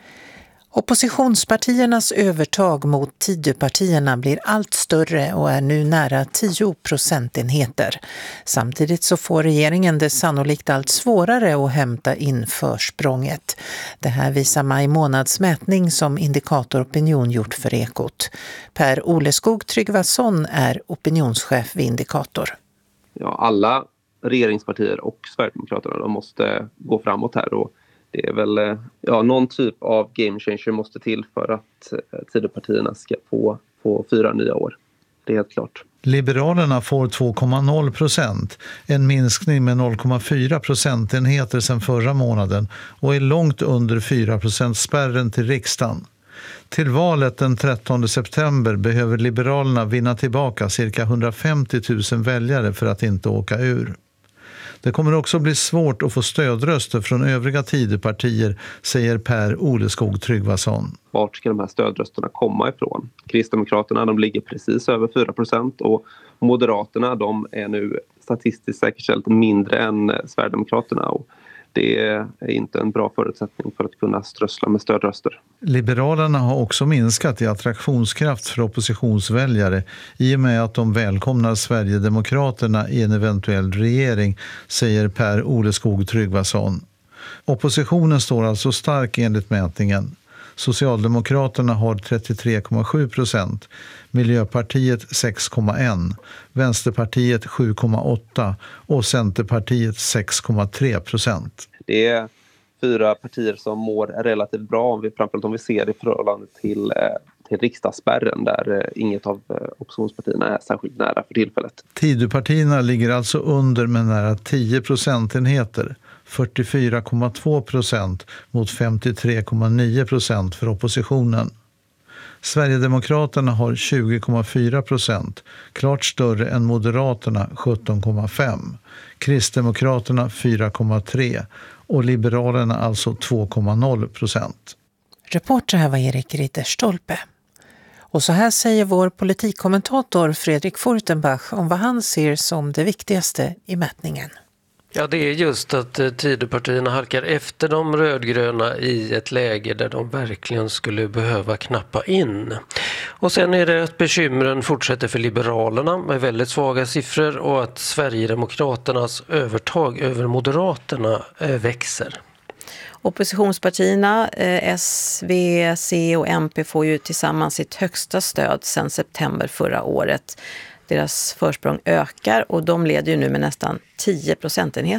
Oppositionspartiernas övertag mot Tidöpartierna blir allt större och är nu nära tio procentenheter. Samtidigt så får regeringen det sannolikt allt svårare att hämta in försprånget. Det här visar maj månads mätning som Indikator Opinion gjort för Ekot. Per Oleskog Tryggvason är opinionschef vid Indikator. Ja, alla regeringspartier och Sverigedemokraterna de måste gå framåt här och det är väl ja, någon typ av game changer måste till för att Tidöpartierna ska få, få fyra nya år. Det är helt klart. Liberalerna får två komma noll procent, en minskning med noll komma fyra procentenheter sedan förra månaden och är långt under fyra procent spärren till riksdagen. Till valet den trettonde september behöver Liberalerna vinna tillbaka cirka hundrafemtio tusen väljare för att inte åka ur. Det kommer också bli svårt att få stödröster från övriga Tidöpartier, säger Per Oleskog Tryggvason. Vart ska de här stödrösterna komma ifrån? Kristdemokraterna de ligger precis över fyra procent och Moderaterna de är nu statistiskt säkerställt mindre än Sverigedemokraterna och det är inte en bra förutsättning för att kunna strössla med stödröster. Liberalerna har också minskat i attraktionskraft för oppositionsväljare i och med att de välkomnar Sverigedemokraterna i en eventuell regering, säger Per Oleskog Tryggvason. Oppositionen står alltså stark enligt mätningen. Socialdemokraterna har trettiotre komma sju procent, Miljöpartiet sex komma ett, Vänsterpartiet sju komma åtta och Centerpartiet sex komma tre procent. Det är fyra partier som mår relativt bra, om vi, framförallt om vi ser i förhållande till, till riksdagsspärren där inget av oppositionspartierna är särskilt nära för tillfället. Tidöpartierna ligger alltså under med nära tio procentenheter, fyrtiofyra komma två procent mot femtiotre komma nio procent för oppositionen. Sverigedemokraterna har tjugo komma fyra procent, klart större än Moderaterna sjutton komma fem, Kristdemokraterna fyra komma tre och Liberalerna alltså två komma noll procent. Reporter här var Erik Ritterstolpe. Och så här säger vår politikkommentator Fredrik Furtenbach om vad han ser som det viktigaste i mätningen. Ja, det är just att Tidöpartierna halkar efter de rödgröna i ett läge där de verkligen skulle behöva knappa in. Och sen är det att bekymren fortsätter för Liberalerna med väldigt svaga siffror och att Sverigedemokraternas övertag över Moderaterna växer. Oppositionspartierna, S, V, C och M P får ju tillsammans sitt högsta stöd sedan september förra året. Deras försprång ökar och de leder ju nu med nästan tio procentenheter